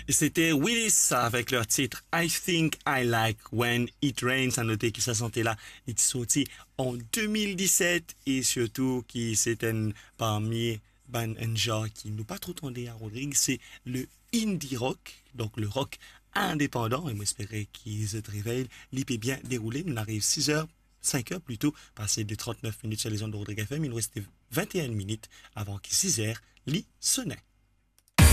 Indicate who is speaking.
Speaker 1: C'était Willis avec leur titre I Think I Like When It Rains. À noter que ça sentait là, il est sorti en 2017 et surtout qui c'est parmi un genre qui nous pas trop tendé à Rodrigue, c'est le indie rock, donc le rock indépendant. Et moi j'espérais qu'ils se réveillent, l'IP bien déroulé. Nous arrive 6 heures, 5 heures plutôt, passé de 39 minutes sur les ondes de Rodrigue FM. Il nous restait 21 minutes avant que 6 heures, l'y sonnait.